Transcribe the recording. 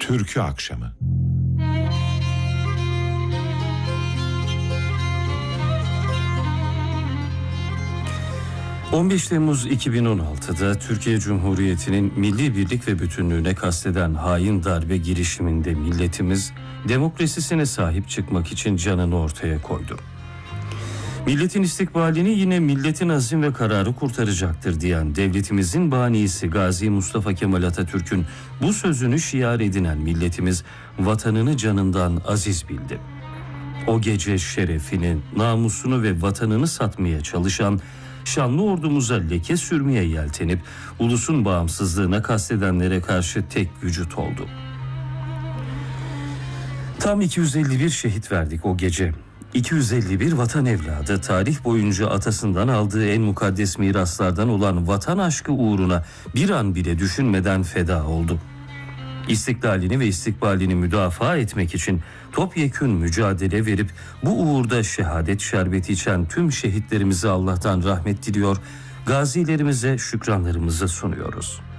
Türkü Akşamı. ...15 Temmuz 2016'da Türkiye Cumhuriyeti'nin milli birlik ve bütünlüğüne kasteden hain darbe girişiminde milletimiz... ...demokrasisine sahip çıkmak için canını ortaya koydu. Milletin istikbalini yine milletin azim ve kararı kurtaracaktır diyen devletimizin banisi Gazi Mustafa Kemal Atatürk'ün bu sözünü şiar edinen milletimiz vatanını canından aziz bildi. O gece şerefini, namusunu ve vatanını satmaya çalışan şanlı ordumuza leke sürmeye yeltenip ulusun bağımsızlığına kastedenlere karşı tek vücut oldu. Tam 251 şehit verdik o gece. 251 vatan evladı tarih boyunca atasından aldığı en mukaddes miraslardan olan vatan aşkı uğruna bir an bile düşünmeden feda oldu. İstiklalini ve istikbalini müdafaa etmek için topyekün mücadele verip bu uğurda şehadet şerbeti içen tüm şehitlerimize Allah'tan rahmet diliyor, gazilerimize şükranlarımızı sunuyoruz.